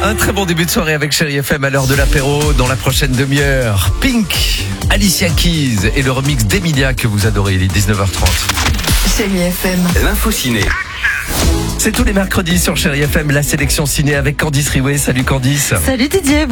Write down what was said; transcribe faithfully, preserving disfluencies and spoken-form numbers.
Un très bon début de soirée avec Chérie F M à l'heure de l'apéro. Dans la prochaine demi-heure, Pink, Alicia Keys et le remix d'Emilia que vous adorez. Il est dix-neuf heures trente. Chérie F M. L'info ciné. C'est tous les mercredis sur Chérie F M, la sélection ciné avec Candice Riouet. Salut Candice. Salut Didier.